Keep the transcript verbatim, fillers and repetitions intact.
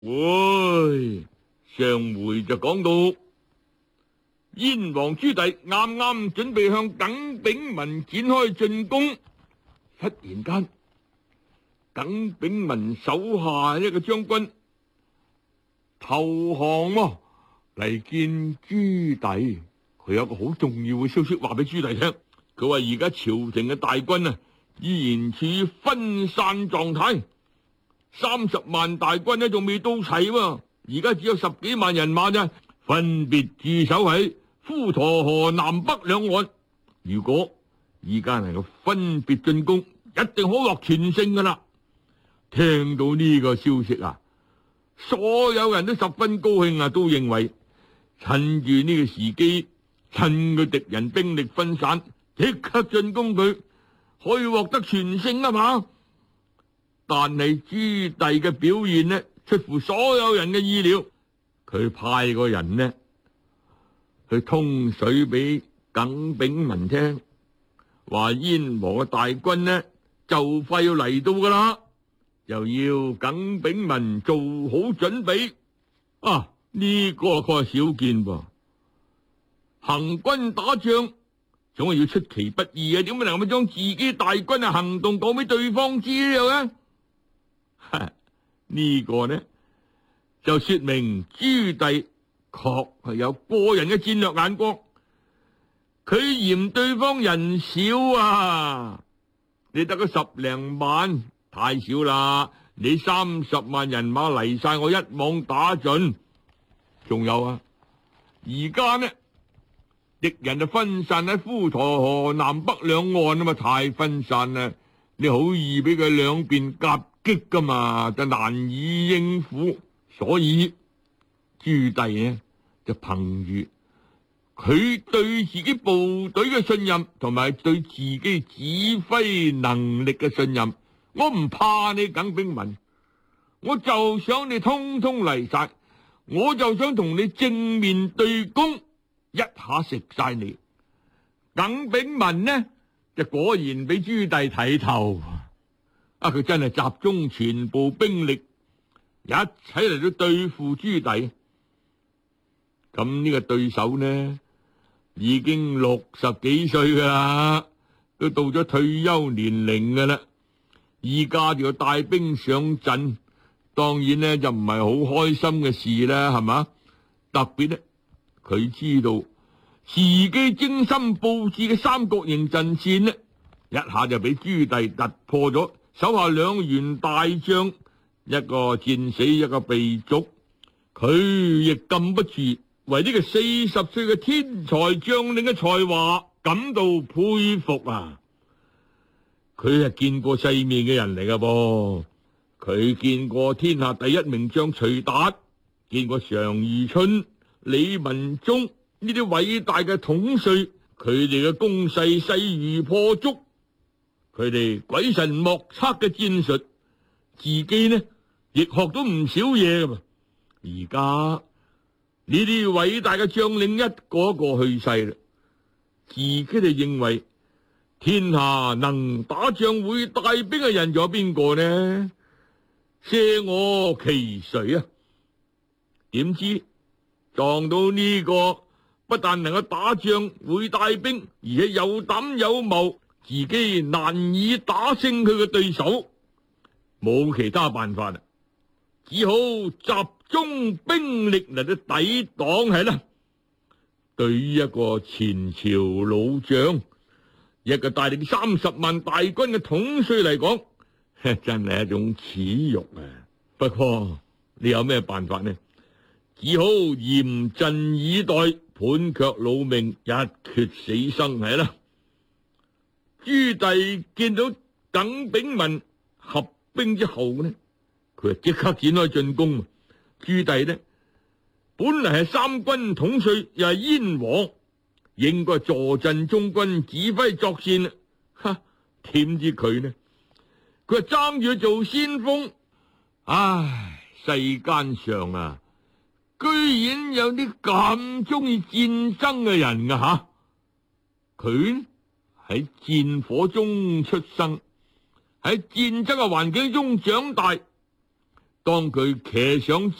喂，上回就講到燕王朱棣啱啱準備向耿炳文展開進攻，忽然間耿炳文手下一個將軍投降喎，嚟見朱棣。佢有個好重要嘅消息話俾朱棣聽，佢話而家朝廷嘅大軍啊依然處於分散狀態，三十萬大軍呢仲未到齊喎，而家只有十幾萬人馬啫，分別駐守喺滹沱河南北兩岸。如果而家能夠分別進攻，一定可獲全勝噶啦。聽到呢個消息啊，所有人都十分高興啊，都認為趁住呢個時機，趁佢敵人兵力分散，即刻進攻佢，可以獲得全勝啊嘛。但係朱棣嘅表現呢，出乎所有人嘅意料。佢派個人呢去通水俾耿炳文聽，話燕王嘅大軍呢就快要嚟到噶啦，又要耿炳文做好準備。啊，呢個確係少見噃。行軍打仗總係要出其不意嘅，點解能夠將自己大軍嘅行動講俾對方知呢？呢個呢就說明朱棣確係有個人嘅戰略眼光，佢嫌對方人少啊，你得個十零萬太少啦，你三十萬人馬嚟晒，我一網打盡。仲有啊，而家呢敵人就分散喺滹沱河南北兩岸啊嘛，太分散啦，你好易俾佢兩邊夾擊噶嘛，就難以應付。所以朱棣呢就憑住佢對自己部隊嘅信任，同埋對自己指揮能力嘅信任，我唔怕你耿炳文，我就想你通通嚟晒，我就想同你正面對攻，一下食晒你。耿炳文呢就果然俾朱棣睇透啊！佢真係集中全部兵力一齊嚟到對付朱棣。咁呢個對手呢已經六十幾歲噶啦，都到咗退休年齡噶啦，而家就要帶兵上陣，當然呢就唔係好開心嘅事啦，係嘛？特別呢佢知道自己精心布置嘅三角形陣線呢，一下就俾朱棣突破咗，手下兩員大將，一個戰死，一個被逐，佢亦禁不住為呢個四十歲嘅天才將領嘅才華感到佩服啊！佢係見過世面嘅人嚟噶噃，佢見過天下第一名將徐達，見過常遇春、李文忠呢啲偉大嘅統帥，佢哋嘅攻勢勢如破竹，佢哋鬼神莫測嘅戰術，自己呢亦學到唔少嘢噶嘛。而家呢啲偉大嘅將領一個一個去世啦，自己就認為天下能打仗會帶兵嘅人仲有邊個呢？赦我其誰啊？點知撞到呢個不但能夠打仗會帶兵，而且有膽有謀，自己難以打勝佢嘅對手，冇其他辦法啦，只好集中兵力嚟到抵擋係啦。對於一個前朝老將，一個帶領三十萬大軍嘅統帥嚟講，真係一種恥辱啊！不過你有咩辦法呢？只好嚴陣以待，判卻老命，一決死生係啦。朱棣見到耿炳文合兵之後呢，佢就即刻展開進攻。朱棣呢本嚟係三軍統帥，又係燕王，應該坐鎮中軍指揮作戰啦。哈，點知佢呢？佢係爭住做先鋒。唉，世間上啊，居然有啲咁中意戰爭嘅人噶吓！佢喺戰火中出生，喺戰爭嘅環境中長大， 當佢騎上